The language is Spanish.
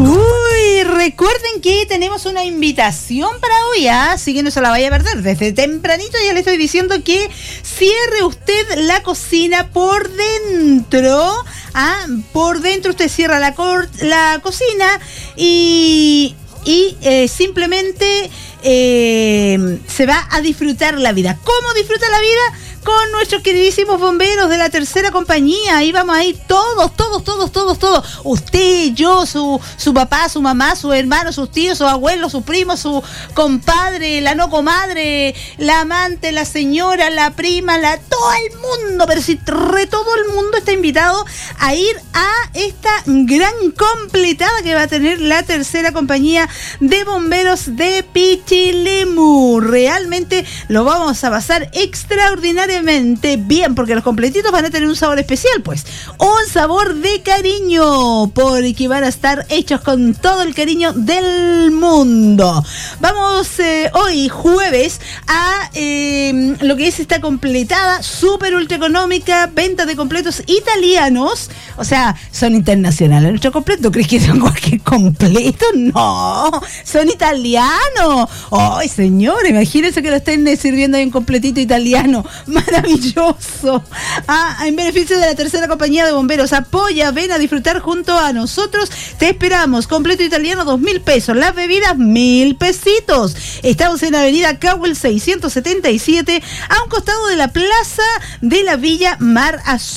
Uy, recuerden que tenemos una invitación para hoy, así que no se la vaya a perder. Desde tempranito ya le estoy diciendo que cierre usted la cocina por dentro. Por dentro usted cierra la cocina y simplemente se va a disfrutar la vida. ¿Cómo disfruta la vida? Con nuestros queridísimos bomberos de la tercera compañía. Ahí vamos a ir todos. Usted, yo, su papá, su mamá, sus hermanos, sus tíos, sus abuelos, sus primos, su compadre, la no comadre, la amante, la señora, la prima, todo el mundo, pero si todo el mundo está invitado a ir a esta gran completada que va a tener la tercera compañía de bomberos de Pichilemu. Realmente lo vamos a pasar extraordinariamente bien, porque los completitos van a tener un sabor especial, pues, un sabor de cariño, porque van a estar hechos con todo el cariño del mundo. Vamos hoy jueves a lo que es esta completada súper ultra económica, venta de completos italianos, o sea, son internacionales nuestros completos. ¿Crees que son cualquier completo? No, son italianos. Ay, señor, imagínense que lo estén sirviendo ahí un completito italiano. Maravilloso. En beneficio de la tercera compañía de bomberos. Apoya, ven a disfrutar junto a nosotros. Te esperamos. Completo italiano, 2,000 pesos. Las bebidas, 1,000 pesitos. Estamos en Avenida Cowell 677, a un costado de la Plaza de la Villa Mar Azul.